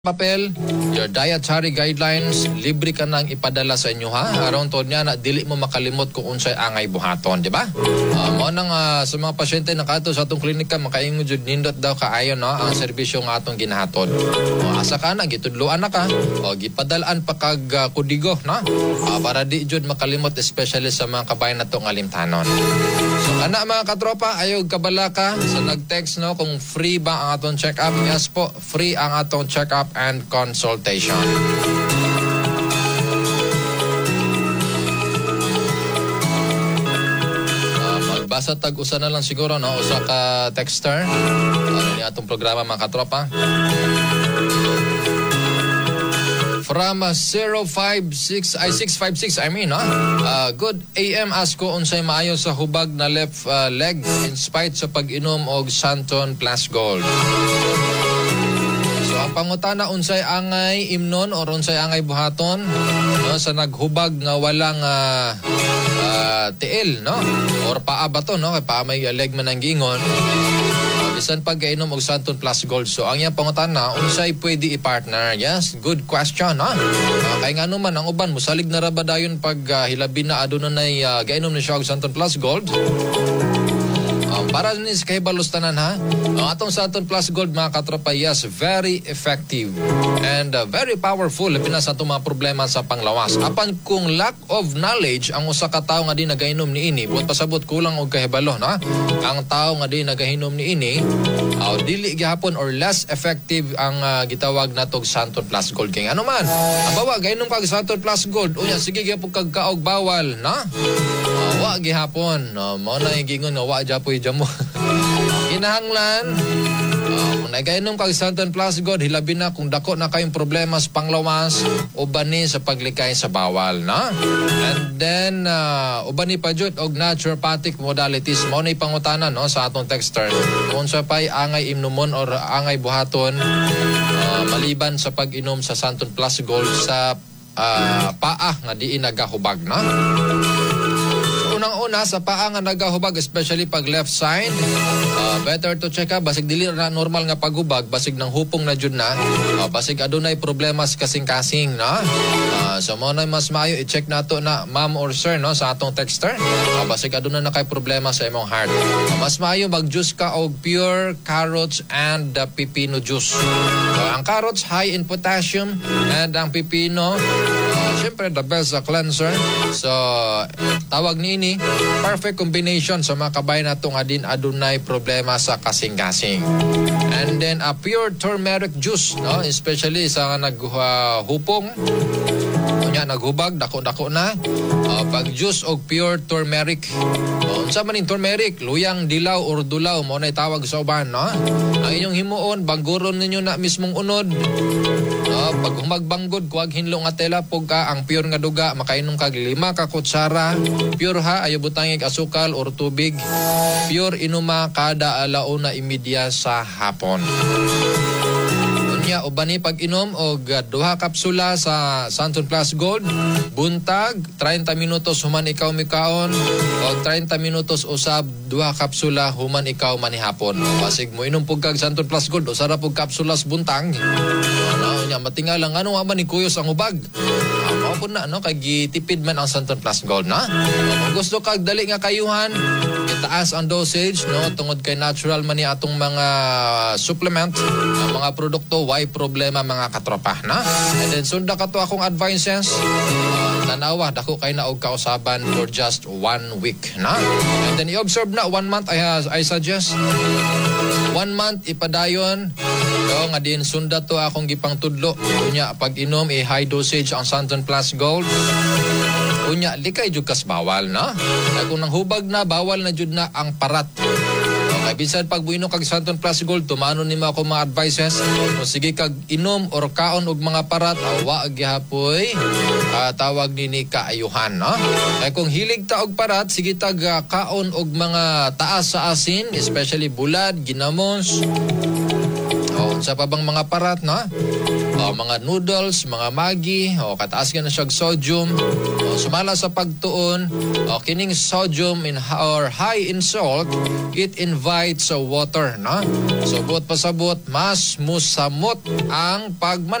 Papel, your dietary guidelines, libre ka nang ipadala sa inyo ha. Aron to niya na dili mo makalimot kung unsay angay buhaton, di ba? Mo nang sa mga pasyente na kato sa atong klinika makaingon jud nindot daw kaayo no ang serbisyo nga atong ginahatod. Asa ka na gitudloan na ka o gipadalaan pa kag kudigo no. Para di jud makalimot especially sa mga kabayan nato nga limtanon. So kana mga katropa ayog kabala ka sa nag-text no kung free ba ang atong check-up. Yes po, free ang atong check-up and consultation. Magbasa tag-usa na lang siguro no usa ka texter ni atong programa mga katropa. From 656 good AM asko unsay maayo sa hubag na left leg in spite sa pag-inom og Santon Plus Gold. Ang pangutana unsay angay imnon or unsay angay buhaton no sa naghubag nga walang tiil no or paa ba to no kay paa may leg man ang gingon bisan pag-inom og Santon Plus Gold. So ang iyang pangutana unsay pwede i-partner. Yes, good question no. Kay ngano man ang uban mosalig na ra ba dayon pag hilabi na adunay gainom ni siya og Santon Plus Gold. Para ni kay balustanan ha. Ang atong Santon Plus Gold mga katropa, yes, very effective and very powerful labi na sa atong mga problema sa panglawas. Apan kung lack of knowledge ang usa ka tawo nga di nagainom niini, buot pasabot kulang og kahibalo na. Ang tawo nga di nagahinom niini, dili gihapon or less effective ang gitawag natog Santon Plus Gold kay ano man. Ang bawa gainom kag Santon Plus Gold, unya sige gyapon kag kaog bawal na. Wa gihapon, mo na gingon nga wa japoy mo. Kinahanglan kung nagainom kag Santon Plus Gold, hilabi na kung dako na kayong problema sa panglawas uban ni sa paglikay sa bawal na. And then uban ni pa jud og naturopathic modalities mo na ipangutana no sa atong texter kung sa pay angay imnomon or angay buhaton maliban sa pag-inom sa Santon Plus Gold sa paa nga di nagahubag na. Unang-una sa paa nga nagahubag especially pag left side, better to check up basig dili na normal nga paghubag basig nang hupong na jud na, basig adunay problema sa kasing-kasing na. So mo na mas maayo i-check nato na ma'am or sir no sa atong texter, basig aduna na kay problema sa imong heart. Mas maayo mag-juice ka og pure carrots and pipino juice. Ang carrots high in potassium and ang pipino syempre the best cleanser. So tawag nini perfect combination sa mga kabayan nato nga din adunay problema sa kasing-kasing. And then a pure turmeric juice no especially sa naghupong unya naghubag dako-dako na pag juice og pure turmeric. Unsa man ning turmeric, luyang dilaw or dulaw mo na tawag sa uban no. Ang inyong himuon bangguron ninyo na mismong unod. Pag humagbanggod kuwag hinlo nga tela pugka ang pure nga duga makainom kag 5 ka kutsara pure ha ayo butangig asukal or tubig pure inuma kada alauna imedya sa hapon. Unya uban ni pag-inom og 2 kapsula sa Santon Plus Gold buntag 30 minutos human ikaw mikaon og 30 minutos usab 2 kapsula human ikaw manihapon. Basig mo inom pug kag Santon Plus Gold usa ra pug kapsulas buntang. Nya matingal lang ano man ni kuyos ang ubag. Mao pud na no kay gitipid man ang Santon Plus Gold na. Kung gusto kag dali nga kayuhan, itaas ang dosage no tungod kay natural man ni atong mga supplement, mga produkto, why problema mga katropa na. And then sunda ka to akong advices. Tanawa dako kay na og kausaban for just 1 week na. And then i-observe na 1 month I suggest 1 month ipadayon so nga din sunda to akong gipang tudlo unya pag inom high dosage ang Santon Plus Gold unya likay jud kas bawal na kung nang hubag na bawal na jud na ang parat. Okay, bisan pag buino kag Santon Plus Gold tumano nimo ako mga advices kung sige kag inom or kaon og mga parat wa gihapon tawag nini kaayuhan no. Kay kung hilig ta og parat sige tag kaon og mga taas sa asin especially bulad, ginamos. Sa pa bang mga parat na? mga noodles, mga Maggi, kataas ka na siya sodium, sumala sa pagtuon, kining sodium or high in salt, it invites water, no? So buot pasabot, mas musamot ang